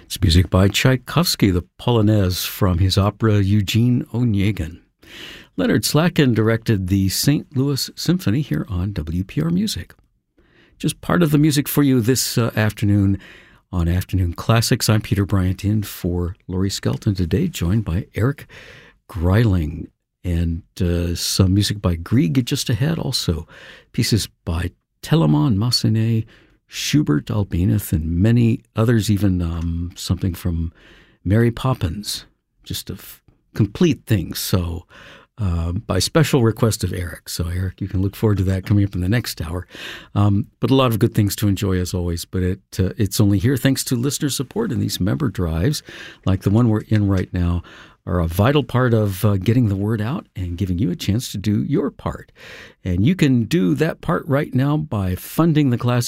It's music by Tchaikovsky, the Polonaise from his opera Eugene Onegin. Leonard Slatkin directed the St. Louis Symphony here on WPR Music. Just part of the music for you this afternoon on Afternoon Classics. I'm Peter Bryant in for Laurie Skelton today, joined by Eric Greiling. And some music by Grieg just ahead. Also pieces by Telemann, Massenet, Schubert, Albineth, and many others, even something from Mary Poppins, just a complete thing. So by special request of Eric. So Eric, you can look forward to that coming up in the next hour. But a lot of good things to enjoy as always. But it's only here thanks to listener support, and these member drives, like the one we're in right now, are a vital part of getting the word out and giving you a chance to do your part. And you can do that part right now by funding the class